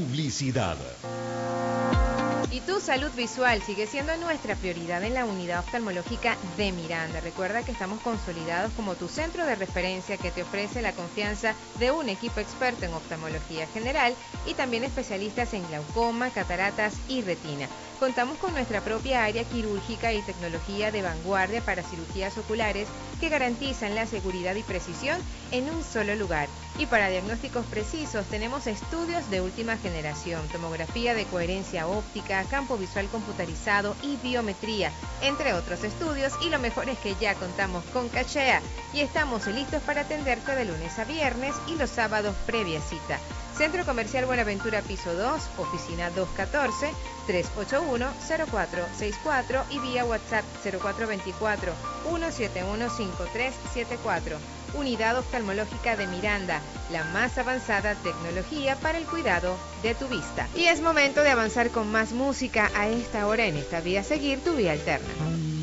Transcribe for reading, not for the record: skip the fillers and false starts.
Publicidad. Y tu salud visual sigue siendo nuestra prioridad en la unidad oftalmológica de Miranda. Recuerda que estamos consolidados como tu centro de referencia que te ofrece la confianza de un equipo experto en oftalmología general y también especialistas en glaucoma, cataratas y retina. Contamos con nuestra propia área quirúrgica y tecnología de vanguardia para cirugías oculares que garantizan la seguridad y precisión en un solo lugar. Y para diagnósticos precisos tenemos estudios de última generación, tomografía de coherencia óptica, campo visual computarizado y biometría, entre otros estudios, y lo mejor es que ya contamos con Cachea y estamos listos para atenderte de lunes a viernes y los sábados previa cita. Centro Comercial Buenaventura Piso 2, oficina 214-381-0464 y vía WhatsApp 0424-171-5374. Unidad Oftalmológica de Miranda, la más avanzada tecnología para el cuidado de tu vista. Y es momento de avanzar con más música a esta hora en esta vía, seguir tu vía alterna.